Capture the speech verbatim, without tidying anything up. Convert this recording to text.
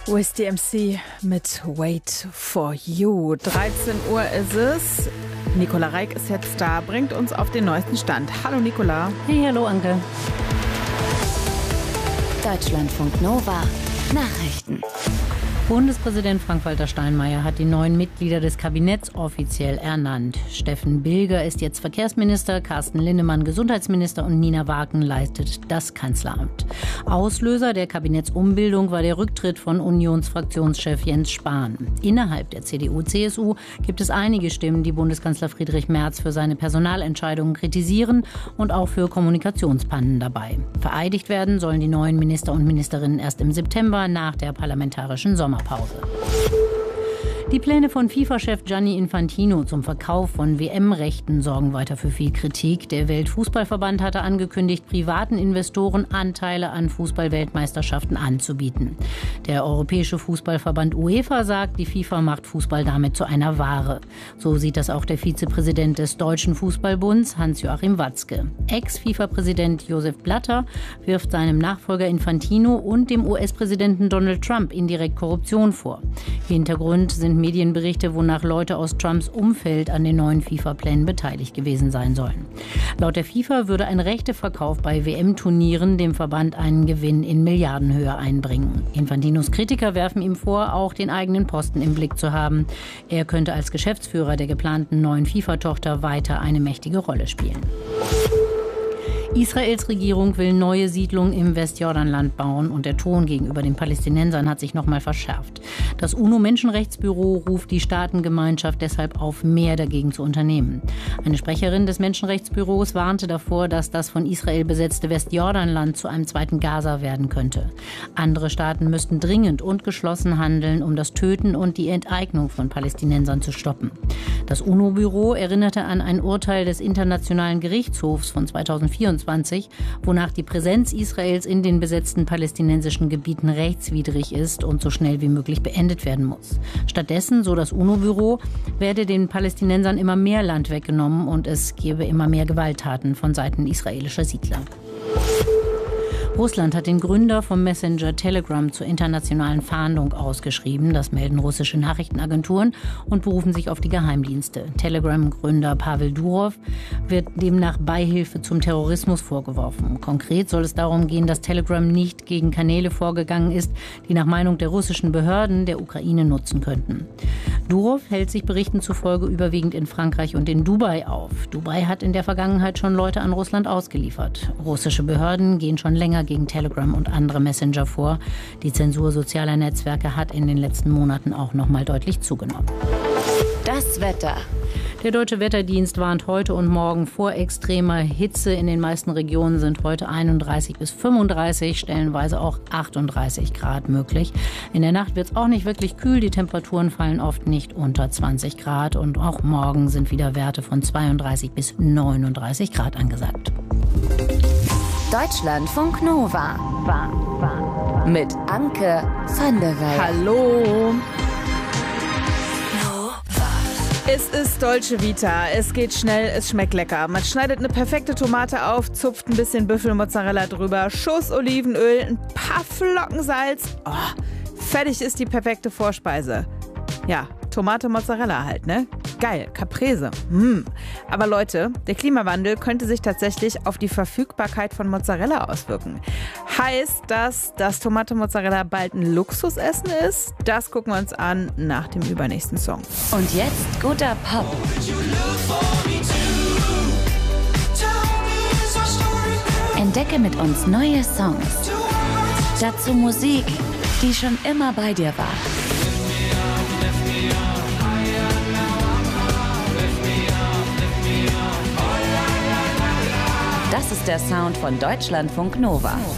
U S D M C mit Wait for You. dreizehn Uhr ist es. Nicola Reik ist jetzt da, bringt uns auf den neuesten Stand. Hallo Nicola. Hey, hallo Anke. Deutschlandfunk Nova Nachrichten. Bundespräsident Frank-Walter Steinmeier hat die neuen Mitglieder des Kabinetts offiziell ernannt. Steffen Bilger ist jetzt Verkehrsminister, Carsten Linnemann Gesundheitsminister und Nina Wagen leitet das Kanzleramt. Auslöser der Kabinettsumbildung war der Rücktritt von Unionsfraktionschef Jens Spahn. Innerhalb der C D U C S U gibt es einige Stimmen, die Bundeskanzler Friedrich Merz für seine Personalentscheidungen kritisieren und auch für Kommunikationspannen dabei. Vereidigt werden sollen die neuen Minister und Ministerinnen erst im September nach der parlamentarischen Sommerpause. Die Pläne von FIFA-Chef Gianni Infantino zum Verkauf von W M-Rechten sorgen weiter für viel Kritik. Der Weltfußballverband hatte angekündigt, privaten Investoren Anteile an Fußball-Weltmeisterschaften anzubieten. Der Europäische Fußballverband UEFA sagt, die FIFA macht Fußball damit zu einer Ware. So sieht das auch der Vizepräsident des Deutschen Fußballbunds, Hans-Joachim Watzke. Ex-FIFA-Präsident Josef Blatter wirft seinem Nachfolger Infantino und dem U S-Präsidenten Donald Trump indirekt Korruption vor. Hintergrund sind Medienberichte, wonach Leute aus Trumps Umfeld an den neuen FIFA-Plänen beteiligt gewesen sein sollen. Laut der FIFA würde ein Rechteverkauf bei W M-Turnieren dem Verband einen Gewinn in Milliardenhöhe einbringen. Infantinos Kritiker werfen ihm vor, auch den eigenen Posten im Blick zu haben. Er könnte als Geschäftsführer der geplanten neuen FIFA-Tochter weiter eine mächtige Rolle spielen. Israels Regierung will neue Siedlungen im Westjordanland bauen und der Ton gegenüber den Palästinensern hat sich nochmal verschärft. Das UNO-Menschenrechtsbüro ruft die Staatengemeinschaft deshalb auf, mehr dagegen zu unternehmen. Eine Sprecherin des Menschenrechtsbüros warnte davor, dass das von Israel besetzte Westjordanland zu einem zweiten Gaza werden könnte. Andere Staaten müssten dringend und geschlossen handeln, um das Töten und die Enteignung von Palästinensern zu stoppen. Das UNO-Büro erinnerte an ein Urteil des Internationalen Gerichtshofs von zweitausendvierundzwanzig, wonach die Präsenz Israels in den besetzten palästinensischen Gebieten rechtswidrig ist und so schnell wie möglich beendet werden muss. Stattdessen, so das UNO-Büro, werde den Palästinensern immer mehr Land weggenommen und es gebe immer mehr Gewalttaten von Seiten israelischer Siedler. Russland hat den Gründer vom Messenger Telegram zur internationalen Fahndung ausgeschrieben. Das melden russische Nachrichtenagenturen und berufen sich auf die Geheimdienste. Telegram-Gründer Pavel Durov wird demnach Beihilfe zum Terrorismus vorgeworfen. Konkret soll es darum gehen, dass Telegram nicht gegen Kanäle vorgegangen ist, die nach Meinung der russischen Behörden der Ukraine nutzen könnten. Durov hält sich Berichten zufolge überwiegend in Frankreich und in Dubai auf. Dubai hat in der Vergangenheit schon Leute an Russland ausgeliefert. Russische Behörden gehen schon länger gegen Telegram und andere Messenger vor. Die Zensur sozialer Netzwerke hat in den letzten Monaten auch noch mal deutlich zugenommen. Das Wetter. Der Deutsche Wetterdienst warnt heute und morgen vor extremer Hitze. In den meisten Regionen sind heute einunddreißig bis fünfunddreißig, stellenweise auch achtunddreißig Grad möglich. In der Nacht wird es auch nicht wirklich kühl. Die Temperaturen fallen oft nicht unter zwanzig Grad. Und auch morgen sind wieder Werte von zweiunddreißig bis neununddreißig Grad angesagt. Deutschlandfunk Nova. War, war, war. Mit Anke van der Weide. Hallo. Es ist Dolce Vita, es geht schnell, es schmeckt lecker. Man schneidet eine perfekte Tomate auf, zupft ein bisschen Büffelmozzarella drüber, Schuss Olivenöl, ein paar Flocken Salz. Oh, fertig ist die perfekte Vorspeise. Ja, Tomate Mozzarella halt, ne? Geil, Caprese. Hm. Aber Leute, der Klimawandel könnte sich tatsächlich auf die Verfügbarkeit von Mozzarella auswirken. Heißt das, dass Tomate Mozzarella bald ein Luxusessen ist? Das gucken wir uns an nach dem übernächsten Song. Und jetzt guter Pop. Entdecke mit uns neue Songs. Dazu Musik, die schon immer bei dir war. Das ist der Sound von Deutschlandfunk Nova.